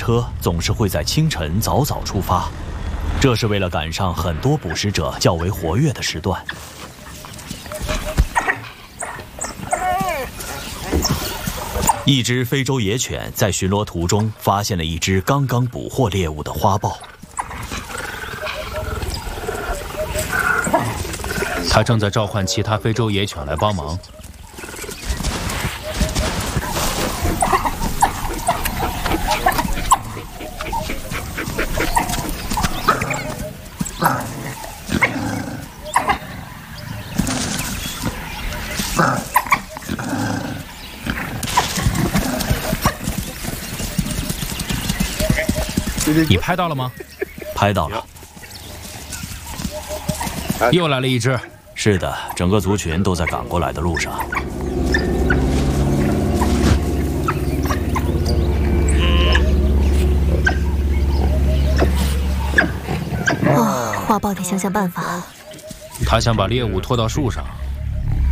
车总是会在清晨早早出发，这是为了赶上很多捕食者较为活跃的时段。一只非洲野犬在巡逻途中发现了一只刚刚捕获猎物的花豹， 它正在召唤其他非洲野犬来帮忙。 你拍到了吗？ 拍到了。 又来了一只。 是的，整个族群都在赶过来的路上。 花豹得想想办法。 他想把猎物拖到树上，